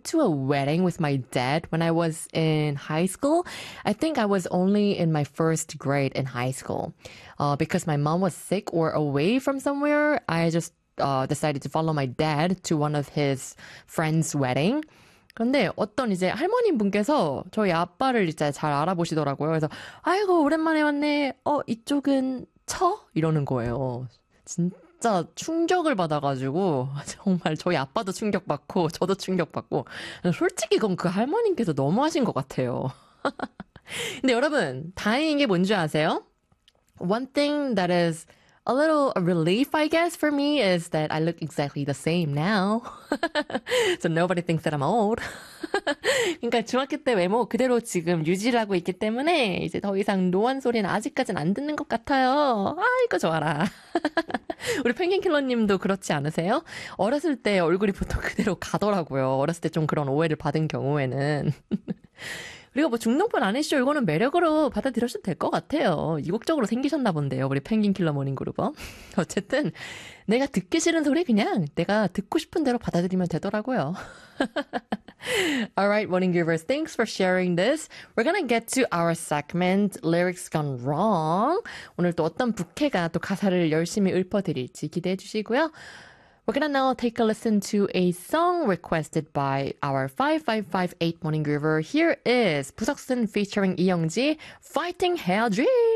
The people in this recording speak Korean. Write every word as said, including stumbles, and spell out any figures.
went to a wedding with my dad when I was in high school. I think I was only in my first grade in high school. Uh, because my mom was sick or away from somewhere, I just uh, decided to follow my dad to one of his friend's wedding. 그런데 어떤 이제 할머님 분께서 저희 아빠를 이제 잘 알아보시더라고요. 그래서 아이고 오랜만에 왔네. 어 이쪽은 처? 이러는 거예요. 진짜 충격을 받아가지고 정말 저희 아빠도 충격받고 저도 충격받고 솔직히 그건 그 할머님께서 너무하신 것 같아요. 근데 여러분 다행인 게 뭔지 아세요? One thing that is a little relief, I guess, for me is that I look exactly the same now. So nobody thinks that I'm old. 그러니까 중학교 때 외모 그대로 지금 유지를 하고 있기 때문에 이제 더 이상 노안 소리는 아직까지는 안 듣는 것 같아요. 아이고 좋아라. 우리 펭귄킬러님도 그렇지 않으세요? 어렸을 때 얼굴이 보통 그대로 가더라고요. 어렸을 때 좀 그런 오해를 받은 경우에는. 그리고 뭐 중동폰 아니시죠? 이거는 매력으로 받아들여도 될 것 같아요. 이국적으로 생기셨나 본데요. 우리 펭귄킬러 모닝그룹어. 어쨌든 내가 듣기 싫은 소리 그냥 내가 듣고 싶은 대로 받아들이면 되더라고요. Alright, Morning Givers, thanks for sharing this. We're gonna get to our segment, Lyrics Gone Wrong. 오늘 또 어떤 부캐가 또 가사를 열심히 읊어드릴지 기대해 주시고요. We're gonna now take a listen to a song requested by our five five five eight Morning Groover. Here is 부석순 featuring 이영지, Fighting Hair Dream.